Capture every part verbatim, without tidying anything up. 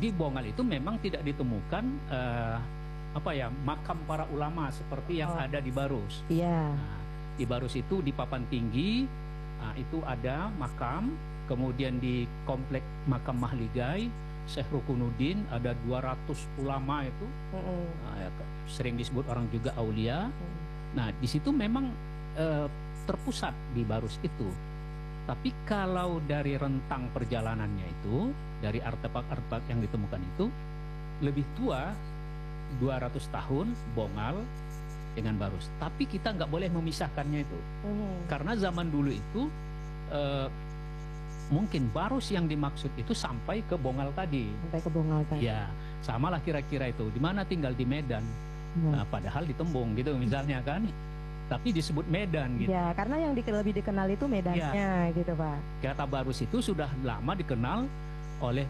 di Bongal itu memang tidak ditemukan uh, apa ya makam para ulama seperti yang Oh. ada di Barus. Iya. Nah, di Barus itu di papan tinggi nah, itu ada makam, kemudian di komplek makam Mahligai Syekh Rukunuddin ada dua ratus ulama itu, Mm-mm. nah, ya, sering disebut orang juga aulia. Mm. Nah di situ memang uh, terpusat di Barus itu. Tapi kalau dari rentang perjalanannya itu, dari artefak-artefak yang ditemukan itu lebih tua dua ratus tahun Bongal dengan Barus. Tapi kita nggak boleh memisahkannya itu. Mm. Karena zaman dulu itu eh, mungkin Barus yang dimaksud itu sampai ke Bongal tadi. Sampai ke Bongal tadi. Ya, samalah kira-kira itu. Di mana tinggal di Medan. Mm. Nah, padahal di Tembung gitu misalnya kan. Tapi disebut Medan gitu. Ya, karena yang di, lebih dikenal itu medannya gitu Pak. Kata Barus itu sudah lama dikenal oleh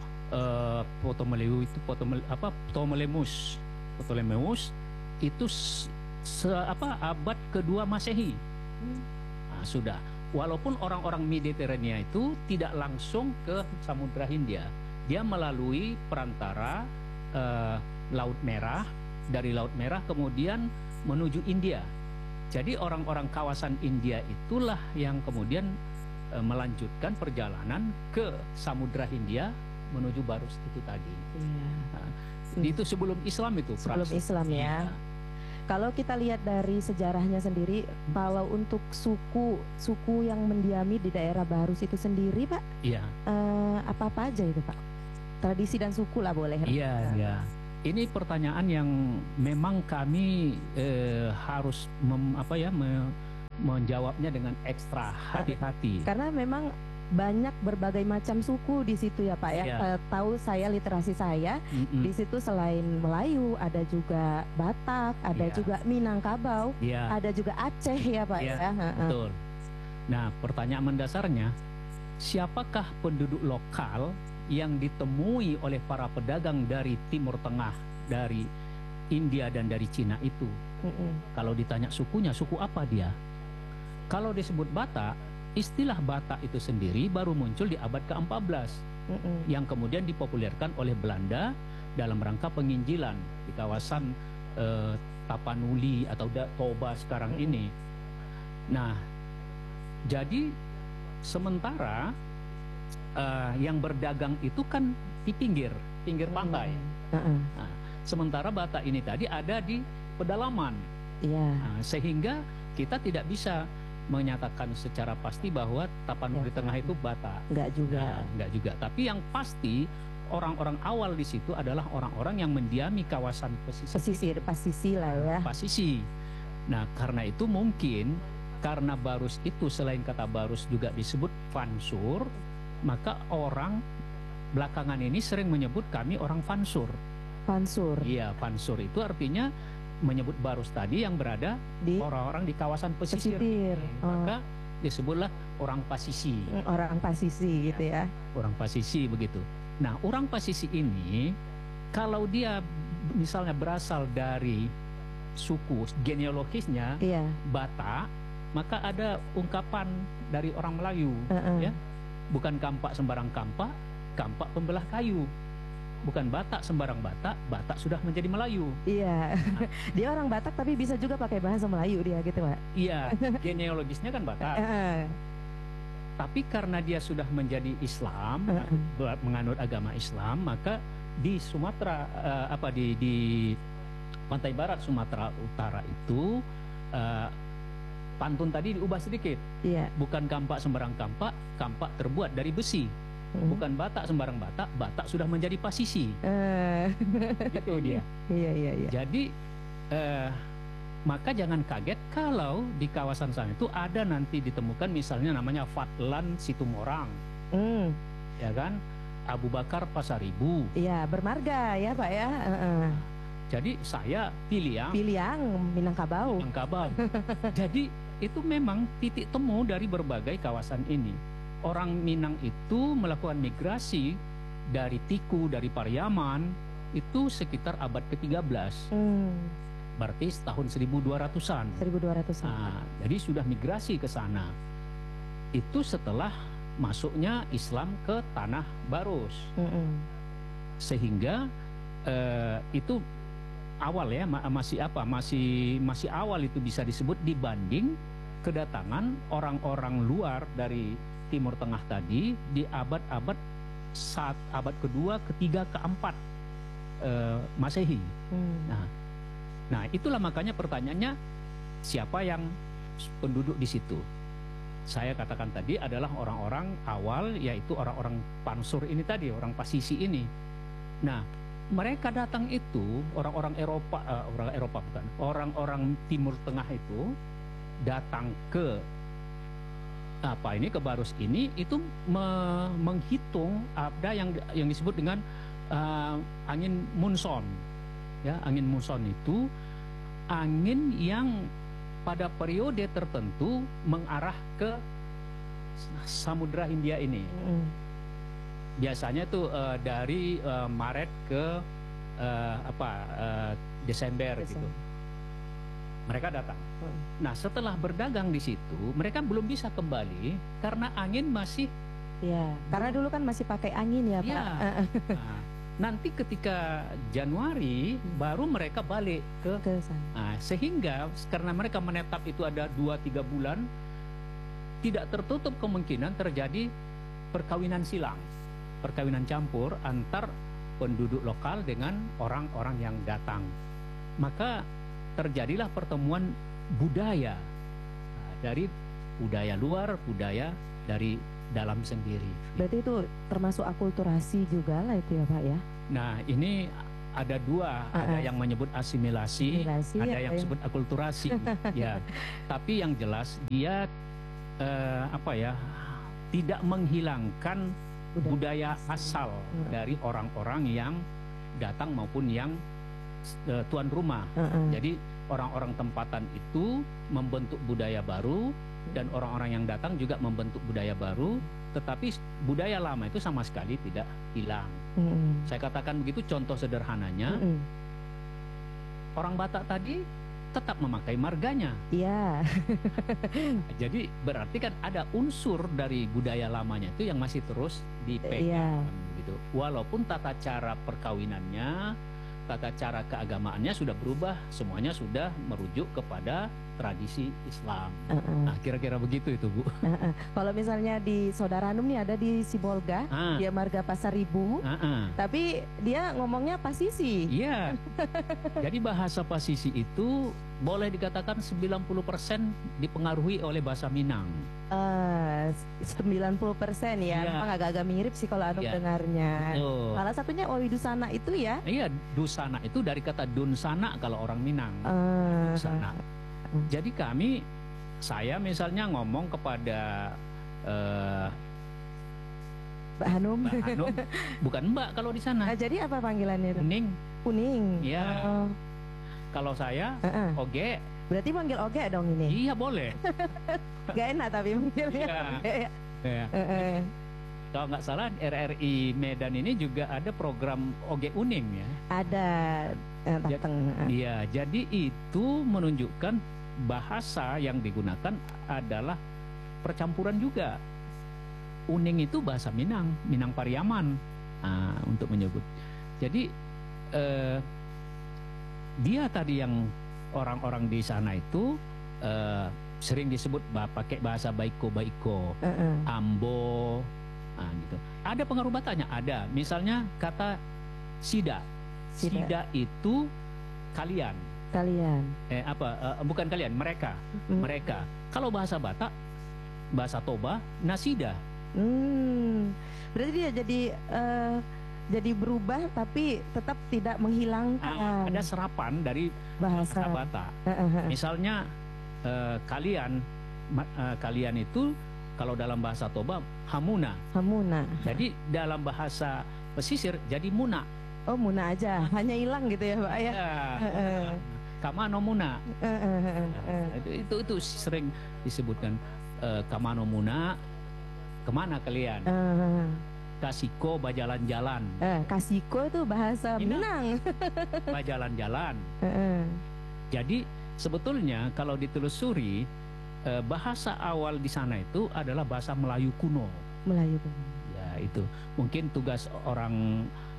uh, Ptolemeus itu Ptoleme, apa Ptolemeus. Ptolemeus itu se, apa abad kedua Masehi. Hmm. Nah, sudah. Walaupun orang-orang Mediterania itu tidak langsung ke Samudra Hindia, dia melalui perantara uh, Laut Merah, dari Laut Merah kemudian menuju India. Jadi orang-orang kawasan India itulah yang kemudian uh, melanjutkan perjalanan ke Samudra Hindia menuju Barus itu tadi. Iya. Nah, Hmm. itu sebelum Islam itu. Sebelum Praks. Islam ya. Iya. Kalau kita lihat dari sejarahnya sendiri, kalau untuk suku suku yang mendiami di daerah Barus itu sendiri, Pak, Iya. eh, apa-apa aja itu, Pak? Tradisi dan suku lah boleh. Iya, iya. Ini pertanyaan yang memang kami eh, harus mem, apa ya me, menjawabnya dengan ekstra hati-hati. Karena memang banyak berbagai macam suku di situ ya Pak ya. Iya. Eh, tahu saya literasi saya Mm-mm. di situ selain Melayu ada juga Batak, ada Iya. juga Minangkabau, Iya, ada juga Aceh ya Pak Iya, ya. Heeh. betul. Nah, pertanyaan mendasarnya, siapakah penduduk lokal yang ditemui oleh para pedagang dari Timur Tengah, dari India dan dari Cina itu? Mm-mm. Kalau ditanya sukunya, suku apa dia? Kalau disebut Batak, istilah Batak itu sendiri baru muncul di abad ke empat belas Mm-mm. yang kemudian dipopulerkan oleh Belanda dalam rangka penginjilan di kawasan eh, Tapanuli atau Da- Toba sekarang Mm-mm. ini. Nah, jadi sementara eh, yang berdagang itu kan di pinggir pinggir pantai. Heeh. Nah, sementara Batak ini tadi ada di pedalaman. Iya. Nah, sehingga kita tidak bisa menyatakan secara pasti bahwa Tapanuli Ya. Tengah itu Batak. Enggak juga. Nah, enggak juga. Tapi yang pasti orang-orang awal di situ adalah orang-orang yang mendiami kawasan pesisir, Pesisir, pasisi lah ya. Pasisi. Nah, karena itu mungkin karena Barus itu selain kata Barus juga disebut Fansur, maka orang belakangan ini sering menyebut kami orang Fansur. Fansur Iya, Fansur itu artinya menyebut Barus tadi yang berada di orang-orang di kawasan pesisir. pesisir. Oh, Maka disebutlah orang Pasisi. orang pasisi gitu ya. Orang Pasisi begitu. Nah, orang Pasisi ini kalau dia misalnya berasal dari suku genealogisnya Iya. Batak, maka ada ungkapan dari orang Melayu, Heeh. ya. Bukan kampak sembarang kampak, kampak pembelah kayu. Bukan Batak sembarang Batak, Batak sudah menjadi Melayu. Iya, dia orang Batak tapi bisa juga pakai bahasa Melayu dia gitu Pak. Iya, genealogisnya kan Batak. Heeh. Tapi karena dia sudah menjadi Islam, Heeh. menganut agama Islam, maka di Sumatera eh, apa di di pantai barat Sumatera Utara itu eh, pantun tadi diubah sedikit. Iya. Bukan kampak sembarang kampak, kampak terbuat dari besi. Mm. Bukan Batak sembarang Batak, Batak sudah menjadi Pasisi. Eh, Itu dia. Iya iya iya. Jadi eh, maka jangan kaget kalau di kawasan sana itu ada nanti ditemukan misalnya namanya Fatlan Situmorang, Hmm. ya kan? Abu Bakar Pasaribu. Iya, bermarga ya Pak ya. Heeh. Jadi saya Piliang, Piliang Minangkabau. Minangkabau. Jadi itu memang titik temu dari berbagai kawasan ini. Orang Minang itu melakukan migrasi dari Tiku, dari Pariaman itu sekitar abad ke tiga belas. Hmm. Berarti tahun seribu dua ratusan. seribu dua ratus. Nah, jadi sudah migrasi ke sana. Itu setelah masuknya Islam ke tanah Barus. Mm-mm. Sehingga eh, itu awal ya, ma- masih apa? Masih masih awal itu bisa disebut dibanding kedatangan orang-orang luar dari Timur Tengah tadi di abad-abad saat abad kedua, ketiga, keempat eh, Masehi. Hmm. Nah, nah itulah makanya pertanyaannya siapa yang penduduk di situ? Saya katakan tadi adalah orang-orang awal, yaitu orang-orang Pansur ini tadi, orang Pasisi ini. Nah, mereka datang itu orang-orang Eropa, eh, orang Eropa bukan, orang-orang Timur Tengah itu datang ke apa ini ke Barus ini itu me- menghitung ada yang yang disebut dengan uh, angin monson, ya angin monson itu angin yang pada periode tertentu mengarah ke Samudra Hindia ini. Hmm. Biasanya itu uh, dari uh, Maret ke uh, apa uh, Desember, Desember. gitu. Mereka datang. Hmm. Nah, setelah berdagang di situ, mereka belum bisa kembali karena angin masih. Ya, karena dulu kan masih pakai angin ya, Pak. Ya. Nah, nanti ketika Januari baru mereka balik ke. Ke sana. Nah, sehingga karena mereka menetap itu ada dua tiga bulan, tidak tertutup kemungkinan terjadi perkawinan silang, perkawinan campur antar penduduk lokal dengan orang-orang yang datang. Maka terjadilah pertemuan budaya, nah, dari budaya luar, budaya dari dalam sendiri. Berarti itu termasuk akulturasi juga lah itu ya, Pak ya? Nah, ini ada dua, Uh-uh. ada yang menyebut asimilasi, Asimilasi, ada apa yang yang- disebut akulturasi. Ya, tapi yang jelas dia eh, apa ya, tidak menghilangkan Budaya budaya asli. asal Hmm. dari orang-orang yang datang maupun yang eh, tuan rumah. Uh-uh. Jadi orang-orang tempatan itu membentuk budaya baru dan orang-orang yang datang juga membentuk budaya baru, tetapi budaya lama itu sama sekali tidak hilang. Mm-mm. Saya katakan begitu, contoh sederhananya, Mm-mm. orang Batak tadi tetap memakai marganya. Iya. Jadi berarti kan ada unsur dari budaya lamanya itu yang masih terus dipegang, gitu. Walaupun tata cara perkawinannya, tata cara keagamaannya sudah berubah, semuanya sudah merujuk kepada tradisi Islam. Uh-uh. Nah, kira-kira begitu itu, Bu. Uh-uh. Kalau misalnya di Saudara Anum nih ada di Sibolga, Ah, dia marga Pasar Ibu, ah, ah. tapi dia ngomongnya Pasisi. Iya. Jadi bahasa Pasisi itu boleh dikatakan sembilan puluh persen dipengaruhi oleh bahasa Minang. Eh, sembilan puluh persen ya, Iya. memang agak-agak mirip sih kalau Anum Iya. dengarnya. Betul. Salah satunya Owidusana itu ya. Iya, dusana itu dari kata dunsana kalau orang Minang. Eh, Dusana. Jadi kami, saya misalnya ngomong kepada eh, Mbak Hanum. Mbak Hanum, bukan Mbak kalau di sana, Nah, jadi apa panggilannya itu? kuning. Kuning. Iya. Oh, Kalau saya, uh-uh. oge, Berarti panggil Oge dong ini. iya boleh. Gak enak tapi manggilnya. Iya. Oge ya. Ya. Uh-uh. Kalau nggak salah R R I Medan ini juga ada program oge uning ya. Ada eh, datang. Iya, jadi itu menunjukkan bahasa yang digunakan adalah percampuran juga. Uning itu bahasa Minang, Minang Pariaman, nah, untuk menyebut. Jadi eh, dia tadi yang orang-orang di sana itu eh, sering disebut bah, pakai bahasa baiko baiko, Uh-uh. ambo, nah, gitu. Ada pengaruh Bataknya, ada. Misalnya kata sida, Sida. sida itu kalian. Kalian. Eh apa eh, bukan kalian, mereka Mm. mereka kalau bahasa Batak, bahasa Toba, nasida. Hmm. Berarti dia jadi eh, jadi berubah tapi tetap tidak menghilangkan Ah, ada serapan dari bahasa bahasa. Batak. Uh-uh. Misalnya eh, kalian ma- eh, kalian itu kalau dalam bahasa Toba hamuna, Hamuna. jadi dalam bahasa pesisir jadi muna. Oh, Muna aja, hanya hilang gitu ya, Pak ya. Ya, Heeh. kamano muna. Uh-uh. Uh-uh. Itu, itu itu sering disebutkan eh, kamano muna, kemana kalian? Uh-uh. Kasiko bajalan-jalan, Eh, Kasiko itu bahasa Minang. Minang. bajalan-jalan. Uh-uh. Jadi sebetulnya kalau ditelusuri eh, bahasa awal di sana itu adalah bahasa Melayu kuno. Melayu. Ya itu mungkin tugas orang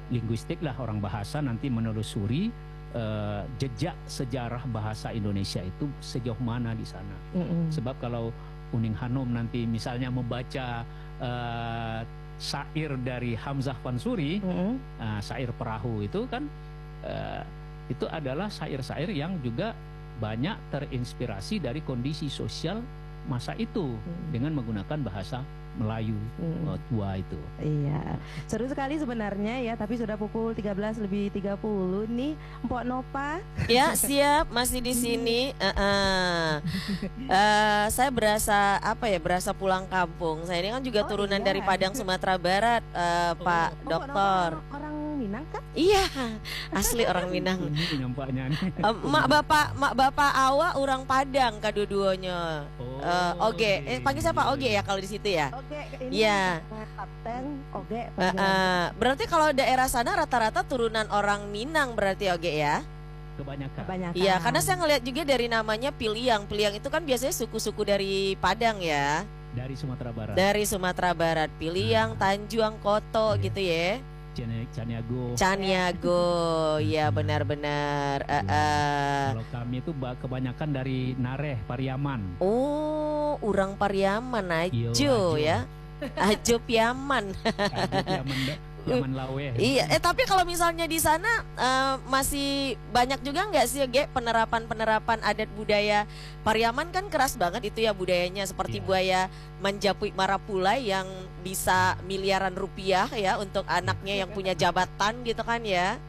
linguistik lah, orang bahasa nanti menelusuri uh, jejak sejarah bahasa Indonesia itu sejauh mana di sana. Mm-mm. Sebab kalau Uning Hanum nanti misalnya membaca uh, syair dari Hamzah Fansuri, Mm-mm. uh, syair perahu itu kan uh, itu adalah syair-syair yang juga banyak terinspirasi dari kondisi sosial masa itu Mm. dengan menggunakan bahasa Melayu Mm. uh, tua itu. Iya, seru sekali sebenarnya ya, tapi sudah pukul tiga belas lebih tiga puluh nih, Mpok Nova. Ya, siap, masih di sini. Uh, uh. Uh, saya berasa apa ya, berasa pulang kampung. Saya ini kan juga Oh, turunan iya. dari Padang, Sumatera Barat, uh, Pak Oh, Mpok Nova Dokter. orang, orang Minang kan? Iya, asli orang Minang. Ini nampaknya nih. Uh, mak bapak, mak bapak awak orang Padang kadua-duanya. Oh, Uh, Oge, eh, panggil siapa Oge ya kalau di situ ya? Oke, ini Iya. Kapten Oge. Uh, uh, berarti kalau daerah sana rata-rata turunan orang Minang berarti Oge ya? Kebanyakan. Kebanyakan. Iya, karena saya ngelihat juga dari namanya Piliang. Piliang itu kan biasanya suku-suku dari Padang ya. Dari Sumatera Barat. Dari Sumatera Barat, Piliang, Tanjuang, Koto Iya. gitu ya. Cani- Caniago. Caniago, ya benar-benar. Uh, uh. Kalau kami itu ba- kebanyakan dari Nareh, Pariaman. Oh, urang Pariaman Iyo, ajo ajo. ya. Ajo Piaman. Ajo Piaman, da- Piaman Lawe. Iya, eh tapi kalau misalnya di sana eh, masih banyak juga nggak sih, Ge, penerapan-penerapan adat budaya Pariaman kan keras banget itu ya budayanya, seperti Iya. buaya Manjapui Marapulai yang bisa miliaran rupiah ya untuk anaknya yang punya jabatan gitu kan ya.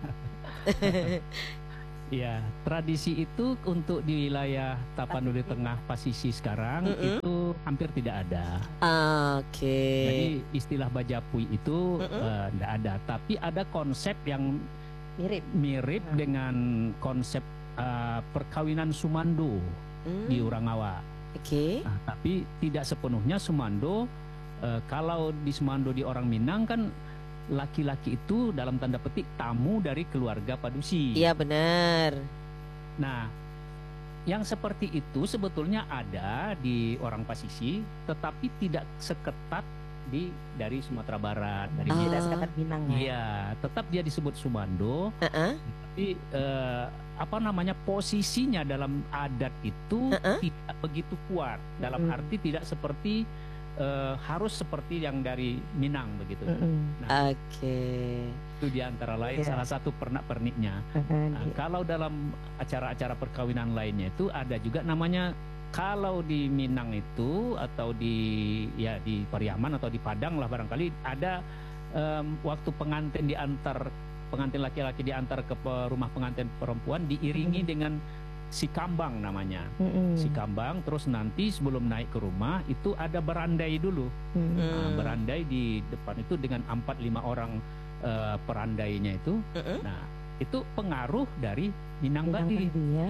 Iya, tradisi itu untuk di wilayah Tapanuli Tengah Pasisi sekarang Mm-mm. itu hampir tidak ada. Oke. Jadi istilah Bajapui itu Mm-mm. tidak ada, tapi ada konsep yang Mirip. mirip Hmm. dengan konsep uh, perkawinan Sumando Hmm, di Urangawa. Oke. Nah, tapi tidak sepenuhnya Sumando. uh, kalau di Sumando di orang Minang kan laki-laki itu dalam tanda petik tamu dari keluarga Padusi. Iya benar. Nah, yang seperti itu sebetulnya ada di orang Pasisi, tetapi tidak seketat di dari Sumatera Barat, dari Ah. Medan. Tidak sekedar Minang ya. Iya, tetap dia disebut Sumando, Uh-uh. tapi eh, apa namanya posisinya dalam adat itu Uh-uh. tidak begitu kuat. Dalam Mm. arti tidak seperti eh, harus seperti yang dari Minang begitu. Mm-mm. Nah, Oke. itu di antara lain Iya. salah satu pernak-perniknya. Mm-mm. Nah, kalau dalam acara-acara perkawinan lainnya itu ada juga namanya, kalau di Minang itu atau di ya di Pariaman atau di Padang lah barangkali ada em, waktu pengantin diantar pengantin laki-laki diantar ke pe- rumah pengantin perempuan diiringi Hmm. dengan si kambang namanya. Mm-mm. Si kambang, terus nanti sebelum naik ke rumah itu ada berandai dulu. Mm-mm. Nah, Hmm. berandai di depan itu dengan empat lima orang eh, perandainya itu. Uh-uh. Nah, itu pengaruh dari Minang Minang Bali. tadi ya.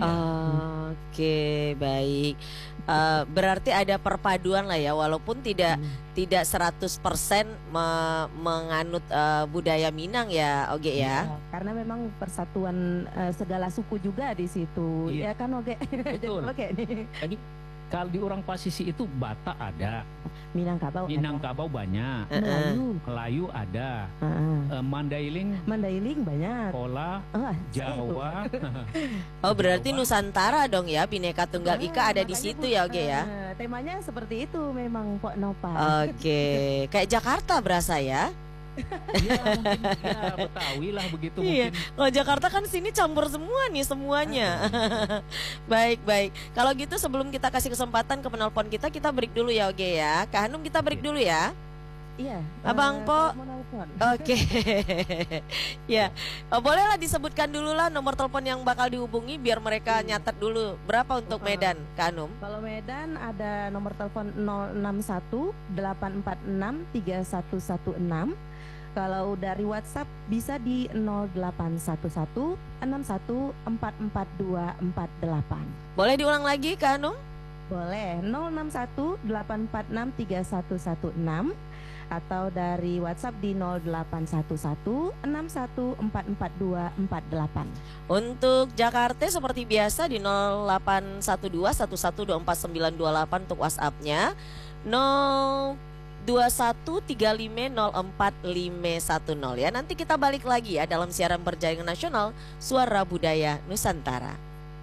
Oke, baik. Eh, berarti ada perpaduan lah ya, walaupun tidak Hmm. tidak seratus persen me- menganut eh, budaya Minang ya, Oge ya. Ya, karena memang persatuan eh, segala suku juga di situ. Iya. Ya kan Oke. Betul. Oke nih. Jadi kalau di orang Pasisi itu Batak ada, Minangkabau. Minangkabau banyak, Uh-uh. Melayu. Melayu ada, Heeh. eh, Mandailing, Mandailing banyak. Pola, Oh, Jawa. Oh, berarti Jawa. Nusantara dong ya, Bhinneka Tunggal Ah, Ika ada di makanya situ bu- ya, Oge ya. eh, temanya seperti itu memang Pok Nova. Oke, kayak Jakarta berasa ya. Ya mungkin ya Betawi lah begitu Iya. mungkin. Kalau Jakarta kan sini campur semua nih semuanya. Baik, baik. Kalau gitu sebelum kita kasih kesempatan ke penelpon kita, kita break dulu ya, Oge ya. Kak Hanum, kita break Oke. dulu ya. Iya. Abang eh, Po. kalau mau nelpon. Oke. Ya. Oh, bolehlah disebutkan dulu lah nomor telepon yang bakal dihubungi biar mereka nyatet dulu. Berapa untuk Medan, Kak Hanum? Kalau Medan ada nomor telepon nol enam satu delapan empat enam tiga satu satu enam. Kalau dari WhatsApp bisa di nol delapan satu satu enam satu empat empat dua empat delapan. Boleh diulang lagi, Kak Hanum? Boleh nol enam satu delapan empat enam tiga satu satu enam atau dari WhatsApp di nol delapan satu satu enam satu empat empat dua empat delapan. Untuk Jakarta seperti biasa di nol delapan satu dua satu satu dua empat sembilan dua delapan untuk WhatsApp-nya. nol dua satu tiga lima nol empat lima satu nol ya. Nanti kita balik lagi ya dalam siaran berjaringan nasional Suara Budaya Nusantara.